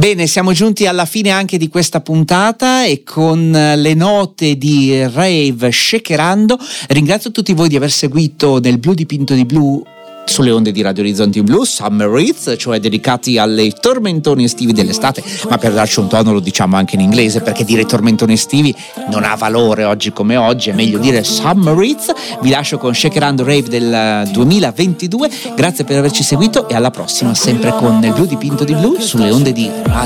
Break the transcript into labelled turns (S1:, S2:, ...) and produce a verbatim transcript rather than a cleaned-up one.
S1: Bene, siamo giunti alla fine anche di questa puntata e con le note di Rave Shakerando ringrazio tutti voi di aver seguito nel blu dipinto di blu sulle onde di Radio Orizzonti Blu, Summer Hits, cioè dedicati alle tormentoni estivi dell'estate, ma per darci un tono lo diciamo anche in inglese, perché dire tormentoni estivi non ha valore oggi come oggi, è meglio dire Summer Hits. Vi lascio con Shakerando Rave del duemilaventidue, grazie per averci seguito e alla prossima, sempre con il blu dipinto di blu sulle onde di Radio